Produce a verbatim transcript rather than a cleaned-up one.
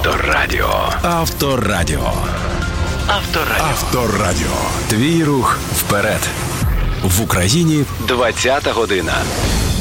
Авторадіо. Авторадіо. Авторадіо. Авторадіо. Твій рух вперед. В Україні двадцята година.